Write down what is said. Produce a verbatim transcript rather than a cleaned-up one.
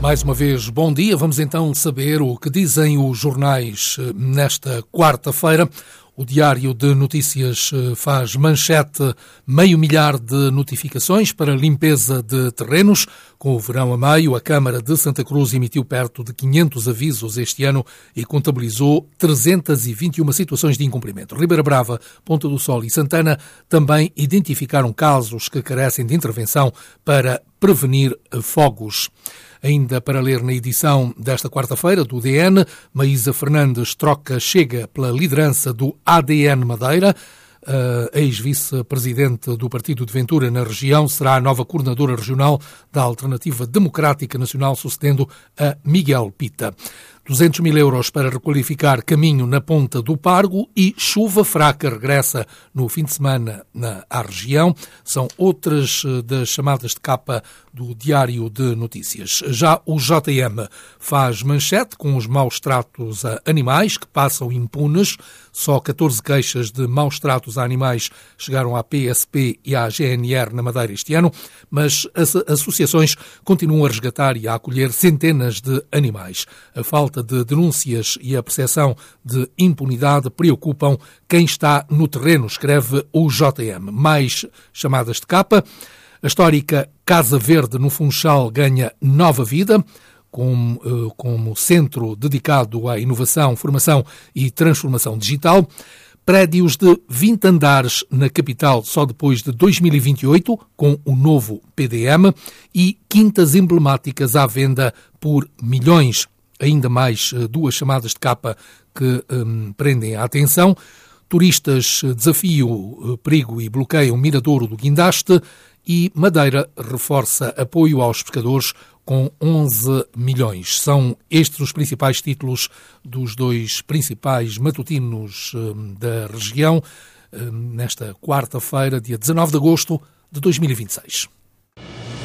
Mais uma vez, bom dia. Vamos então saber o que dizem os jornais nesta quarta-feira. O Diário de Notícias faz manchete: meio milhar de notificações para limpeza de terrenos. Com o verão a meio, a Câmara de Santa Cruz emitiu perto de quinhentos avisos este ano e contabilizou trezentas e vinte e uma situações de incumprimento. Ribeira Brava, Ponta do Sol e Santana também identificaram casos que carecem de intervenção para prevenir fogos. Ainda para ler na edição desta quarta-feira do D N, Maísa Fernandes troca chega pela liderança do A D N Madeira. A ex-vice-presidente do Partido de Ventura na região será a nova coordenadora regional da Alternativa Democrática Nacional, sucedendo a Miguel Pita. duzentos mil euros para requalificar caminho na Ponta do Pargo e chuva fraca regressa no fim de semana na à região. São outras das chamadas de capa do Diário de Notícias. Já o J M faz manchete com os maus tratos a animais que passam impunes. Só catorze queixas de maus tratos a animais chegaram à P S P e à G N R na Madeira este ano, mas as associações continuam a resgatar e a acolher centenas de animais. A falta de denúncias e a percepção de impunidade preocupam quem está no terreno, escreve o J M. Mais chamadas de capa. A histórica Casa Verde no Funchal ganha nova vida, como, como centro dedicado à inovação, formação e transformação digital. Prédios de vinte andares na capital só depois de dois mil e vinte e oito, com o novo P D M, e quintas emblemáticas à venda por milhões. Ainda mais duas chamadas de capa que hum, prendem a atenção. Turistas desafio, perigo e bloqueiam Miradouro do Guindaste, e Madeira reforça apoio aos pescadores com onze milhões. São estes os principais títulos dos dois principais matutinos hum, da região hum, nesta quarta-feira, dia dezanove de agosto de dois mil e vinte e seis.